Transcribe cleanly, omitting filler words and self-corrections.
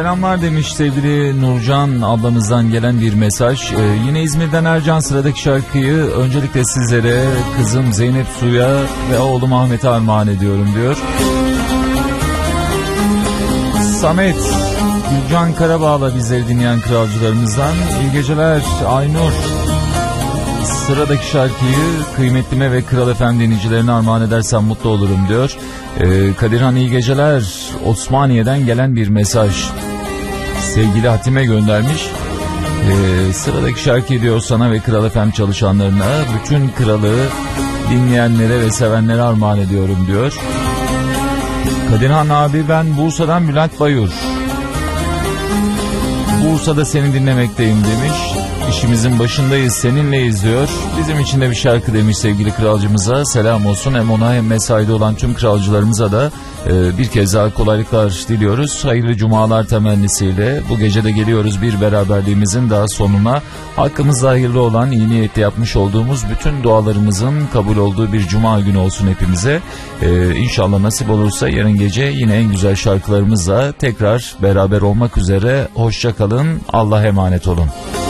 Selamlar demiş sevgili Nurcan ablamızdan gelen bir mesaj. Yine İzmir'den Ercan sıradaki şarkıyı öncelikle sizlere, kızım Zeynep Su'ya ve oğlum Ahmet'e armağan ediyorum diyor. Samet, Gülcan Karabağ'la bizleri dinleyen kralcılarımızdan iyi geceler. Aynur, sıradaki şarkıyı kıymetlime ve Kral FM dinleyicilerine armağan edersem mutlu olurum diyor. Kadirhan iyi geceler. Osmaniye'den gelen bir mesaj. Sevgili Hatime göndermiş. Sıradaki şarkıyı diyor sana ve Kral FM çalışanlarına, bütün kralı dinleyenlere ve sevenlere armağan ediyorum diyor. Kadirhan abi, ben Bursa'dan Bülent Bayur. Bursa'da seni dinlemekteyim demiş. İşimizin başındayız, seninleyiz diyor. Bizim için de bir şarkı demiş sevgili kralcımıza. Selam olsun hem ona hem mesaide olan tüm kralcılarımıza da bir kez daha kolaylıklar diliyoruz. Hayırlı cumalar temennisiyle bu gece de geliyoruz bir beraberliğimizin daha sonuna. Hakkımızda hayırlı olan, iyi niyetle yapmış olduğumuz bütün dualarımızın kabul olduğu bir cuma günü olsun hepimize. İnşallah nasip olursa yarın gece yine en güzel şarkılarımızla tekrar beraber olmak üzere. Hoşça kalın, Allah'a emanet olun.